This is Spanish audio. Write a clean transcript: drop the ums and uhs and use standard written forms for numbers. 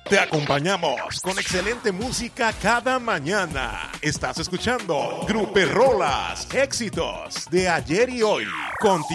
Te acompañamos con excelente música cada mañana. Estás escuchando Grupo Rolas, éxitos de ayer y hoy. Contigo.